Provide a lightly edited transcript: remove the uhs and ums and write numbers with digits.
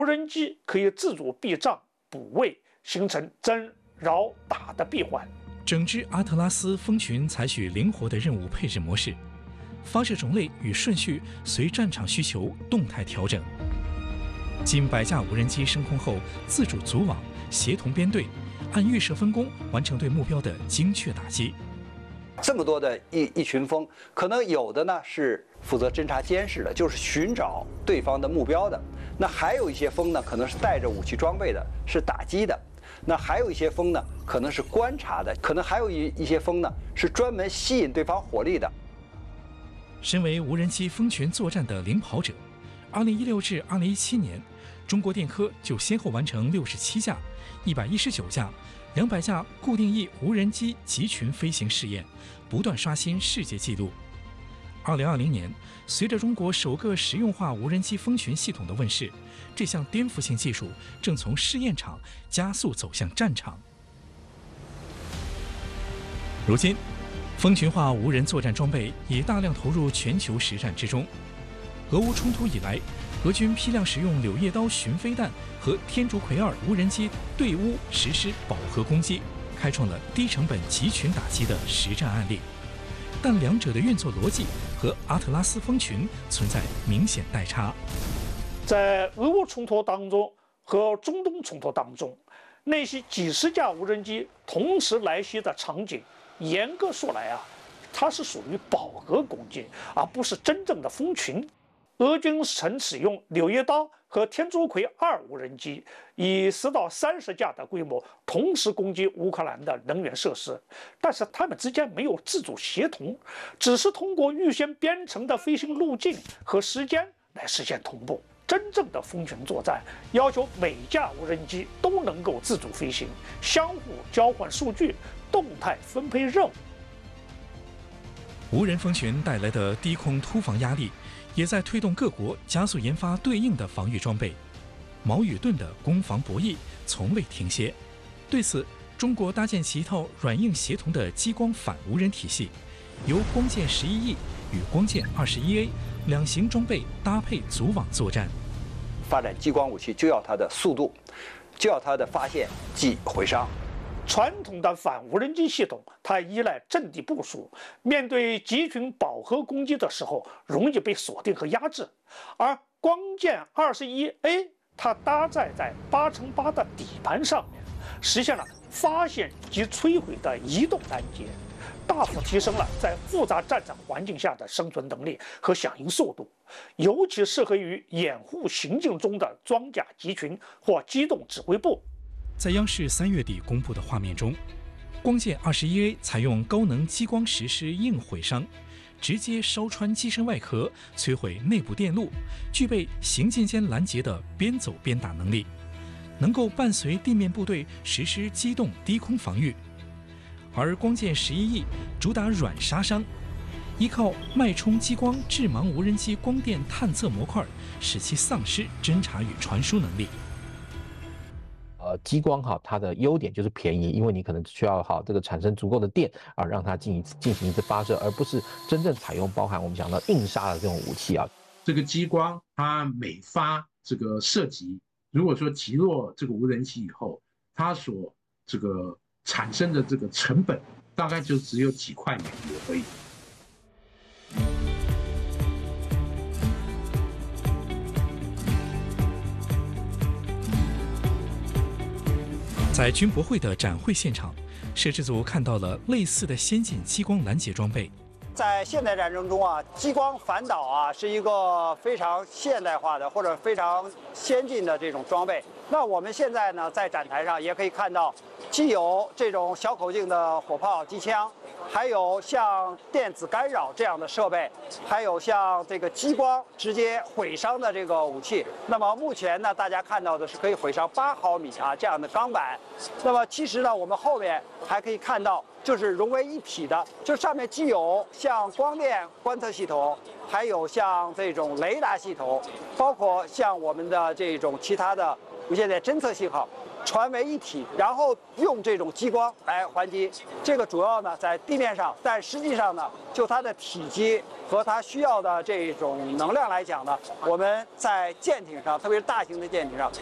无人机可以自主避障、补位，形成增、扰、打的闭环。 整支阿特拉斯蜂群采取灵活的任务配置模式，发射种类与顺序随战场需求动态调整。近100架无人机升空后，自主组网，协同编队，按预设分工完成对目标的精确打击。 这么多的一群蜂，可能有的呢是负责侦察监视的，就是寻找对方的目标的；那还有一些蜂呢，可能是带着武器装备的，是打击的；那还有一些蜂呢，可能是观察的；可能还有一些蜂呢，是专门吸引对方火力的。 身为无人机蜂群作战的领跑者，2016至2017年，中国电科就先后完成67架、119架、200架固定翼无人机集群飞行试验，不断刷新世界纪录。2020年，随着中国首个实用化无人机蜂群系统的问世，这项颠覆性技术正从试验场加速走向战场。如今，蜂群化无人作战装备已大量投入全球实战之中。俄乌冲突以来，俄军批量使用柳叶刀巡飞弹和天竺葵2无人机对乌实施饱和攻击，开创了低成本集群打击的实战案例。但两者的运作逻辑和阿特拉斯蜂群存在明显代差。 在俄乌冲突当中和中东冲突当中，那些几十架无人机同时来袭的场景，严格说来它是属于饱和攻击，而不是真正的蜂群。俄军曾使用柳叶刀和天竺葵2无人机，以10到30架的规模同时攻击乌克兰的能源设施，但是它们之间没有自主协同，只是通过预先编程的飞行路径和时间来实现同步。真正的蜂群作战要求每架无人机都能够自主飞行，相互交换数据，动态分配任务。 无人蜂群带来的低空突防压力，也在推动各国加速研发对应的防御装备。矛与盾的攻防博弈从未停歇。对此，中国搭建起一套软硬协同的激光反无人体系，由光剑11E与光剑21A 两型装备搭配组网作战。 发展激光武器就要它的速度，就要它的发现即毁伤。 传统的反无人机系统，它依赖阵地部署，面对集群饱和攻击的时候，容易被锁定和压制。而光剑21A，它搭载在8×8的底盘上面，实现了发现及摧毁的移动拦截，大幅提升了在复杂战场环境下的生存能力和响应速度，尤其适合于掩护行进中的装甲集群或机动指挥部。 在央视3月底公布的画面中，光剑21A 采用高能激光实施硬毁伤，直接烧穿机身外壳，摧毁内部电路，具备行进间拦截的边走边打能力，能够伴随地面部队实施机动低空防御。而光剑11E 主打软杀伤，依靠脉冲激光致盲无人机光电探测模块，使其丧失侦察与传输能力。 激光它的优点就是便宜，因为你可能需要这个产生足够的电啊，让它进行一次发射，而不是真正采用包含我们讲到硬杀的这种武器啊。 这个激光它每发这个射击，如果说击落这个无人机以后，它所这个产生的这个成本大概就只有几块美元而已。 在军博会的展会现场，摄制组看到了类似的先进激光拦截装备。 在现代战争中激光反导是一个非常现代化的或者非常先进的这种装备。那我们现在呢，在展台上也可以看到，既有这种小口径的火炮、机枪，还有像电子干扰这样的设备，还有像这个激光直接毁伤的这个武器。那么目前呢，大家看到的是可以毁伤8毫米这样的钢板。那么其实呢，我们后面还可以看到，就是融为一体的，就上面既有像光电观测系统，还有像这种雷达系统，包括像我们的这种其他的无线电侦测信号。 传为一体，然后用这种激光来还击。这个主要呢在地面上，但实际上呢，就它的体积和它需要的这种能量来讲呢，我们在舰艇上，特别是大型的舰艇上，